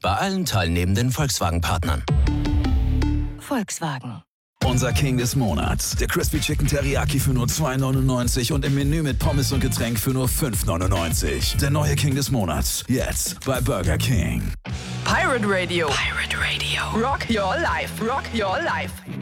Bei allen teilnehmenden Volkswagen-Partnern. Volkswagen. Unser King des Monats. Der Crispy Chicken Teriyaki für nur 2,99 und im Menü mit Pommes und Getränk für nur 5,99. Der neue King des Monats. Jetzt bei Burger King. Pirate Radio. Pirate Radio. Rock your life. Rock your life.